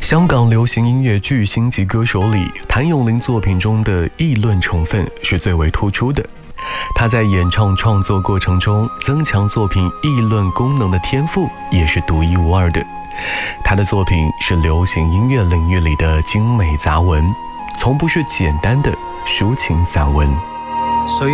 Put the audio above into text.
香港流行音乐巨星级歌手里，谭咏麟作品中的议论成分是最为突出的。他在演唱创作过程中增强作品议论功能的天赋也是独一无二的。他的作品是流行音乐领域里的精美杂文，从不是简单的抒情散文。